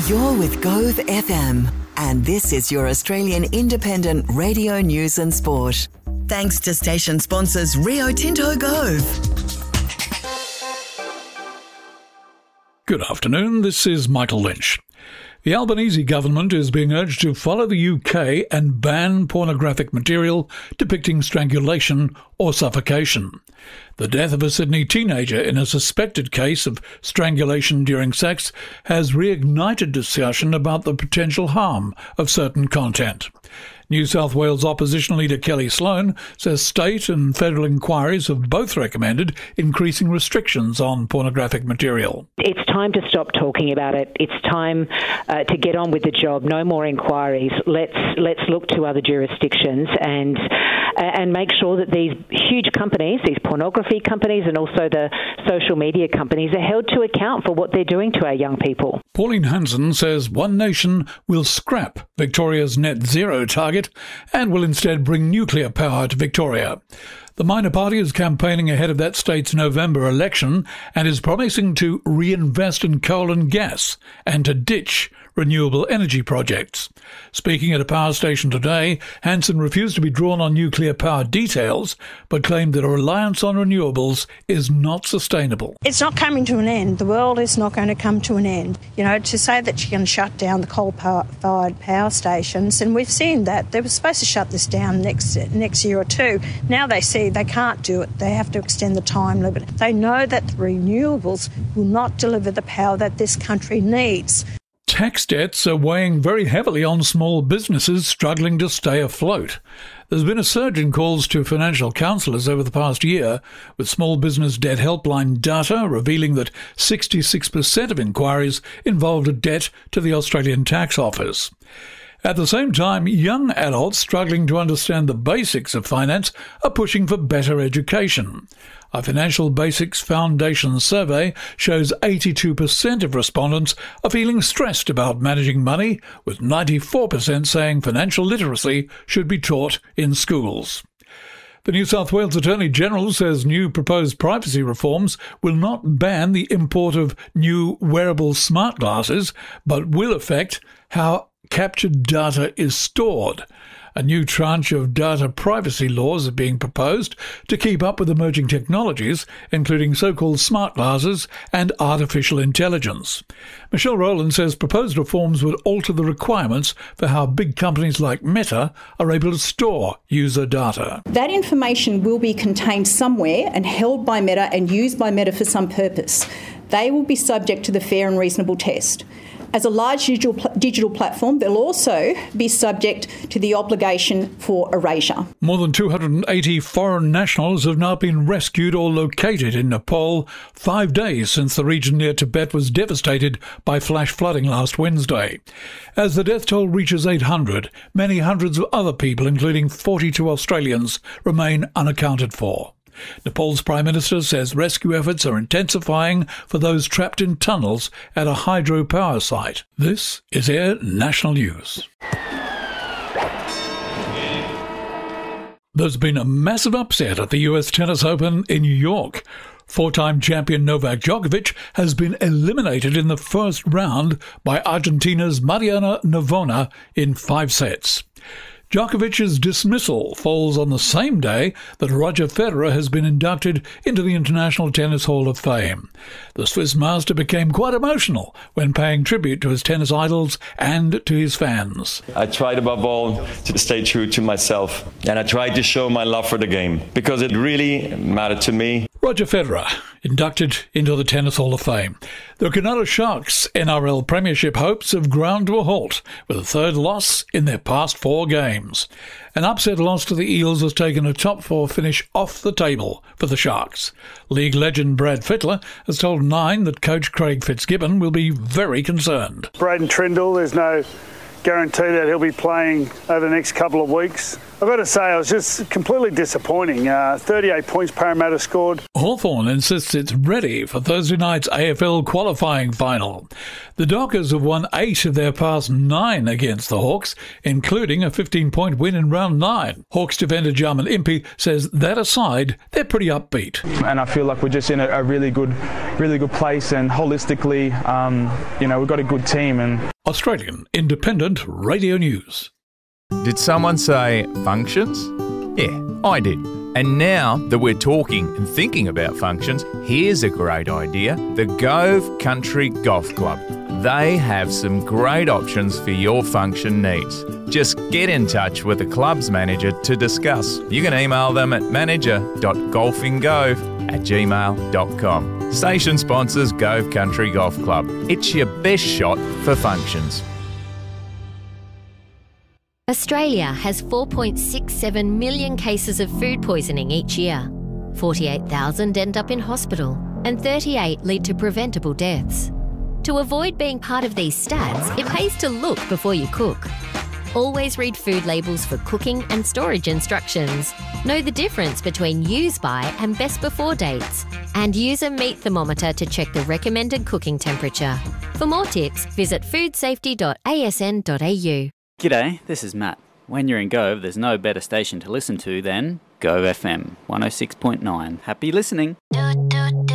You're with Gove FM, and this is your Australian independent radio news and sport. Thanks to station sponsors Rio Tinto Gove. Good afternoon, this is Michael Lynch. The Albanese government is being urged to follow the UK and ban pornographic material depicting strangulation or suffocation. The death of a Sydney teenager in a suspected case of strangulation during sex has reignited discussion about the potential harm of certain content. New South Wales opposition leader Kelly Sloan says state and federal inquiries have both recommended increasing restrictions on pornographic material. It's time to stop talking about it. It's time to get on with the job. No more inquiries. Let's look to other jurisdictions and make sure that these huge companies, these pornography companies and also the social media companies, are held to account for what they're doing to our young people. Pauline Hanson says One Nation will scrap Victoria's net zero target and will instead bring nuclear power to Victoria. The minor party is campaigning ahead of that state's November election and is promising to reinvest in coal and gas and to ditch renewable energy projects. Speaking at a power station today, Hanson refused to be drawn on nuclear power details, but claimed that a reliance on renewables is not sustainable. It's not coming to an end. The world is not going to come to an end. You know, to say that you can shut down the coal-fired power stations, and we've seen that. They were supposed to shut this down next year or two. Now they see they can't do it. They have to extend the time limit. They know that the renewables will not deliver the power that this country needs. Tax debts are weighing very heavily on small businesses struggling to stay afloat. There's been a surge in calls to financial counsellors over the past year, with Small Business Debt Helpline data revealing that 66% of inquiries involved a debt to the Australian Tax Office. At the same time, young adults struggling to understand the basics of finance are pushing for better education. A Financial Basics Foundation survey shows 82% of respondents are feeling stressed about managing money, with 94% saying financial literacy should be taught in schools. The New South Wales Attorney-General says new proposed privacy reforms will not ban the import of new wearable smart glasses, but will affect how captured data is stored. A new tranche of data privacy laws is being proposed to keep up with emerging technologies, including so-called smart glasses and artificial intelligence. Michelle Rowland says proposed reforms would alter the requirements for how big companies like Meta are able to store user data. That information will be contained somewhere and held by Meta and used by Meta for some purpose. They will be subject to the fair and reasonable test. As a large digital platform, they'll also be subject to the obligation for erasure. More than 280 foreign nationals have now been rescued or located in Nepal 5 days since the region near Tibet was devastated by flash flooding last Wednesday. As the death toll reaches 800, many hundreds of other people, including 42 Australians, remain unaccounted for. Nepal's Prime Minister says rescue efforts are intensifying for those trapped in tunnels at a hydropower site. This is Air National News. There's been a massive upset at the US Tennis Open in New York. Four-time champion Novak Djokovic has been eliminated in the first round by Argentina's Mariana Navona in 5 sets. Djokovic's dismissal falls on the same day that Roger Federer has been inducted into the International Tennis Hall of Fame. The Swiss master became quite emotional when paying tribute to his tennis idols and to his fans. I tried above all to stay true to myself, and I tried to show my love for the game because it really mattered to me. Roger Federer, inducted into the Tennis Hall of Fame. The Cronulla Sharks' NRL Premiership hopes have ground to a halt with a third loss in their past 4 games. An upset loss to the Eels has taken a top 4 finish off the table for the Sharks. League legend Brad Fittler has told Nine that coach Craig Fitzgibbon will be very concerned. Braden Trindle, there's no guarantee that he'll be playing over the next couple of weeks. I've got to say, I was just completely disappointing. 38 points Parramatta scored. Hawthorn insists it's ready for Thursday night's AFL qualifying final. The Dockers have won 8 of their past 9 against the Hawks, including a 15-point win in round 9. Hawks defender Jarman Impey says that aside, they're pretty upbeat. And I feel like we're just in a really good place, and holistically, we've got a good team. And Australian Independent Radio News. Did someone say functions? Yeah, I did. And now that we're talking and thinking about functions, here's a great idea. The Gove Country Golf Club. They have some great options for your function needs. Just get in touch with the club's manager to discuss. You can email them at manager.golfingove@gmail.com. Station sponsors Gove Country Golf Club. It's your best shot for functions. Australia has 4.67 million cases of food poisoning each year. 48,000 end up in hospital and 38 lead to preventable deaths. To avoid being part of these stats, it pays to look before you cook. Always read food labels for cooking and storage instructions. Know the difference between use by and best before dates. And use a meat thermometer to check the recommended cooking temperature. For more tips, visit foodsafety.asn.au. G'day, this is Matt. When you're in Gove, there's no better station to listen to than Gove FM 106.9. Happy listening.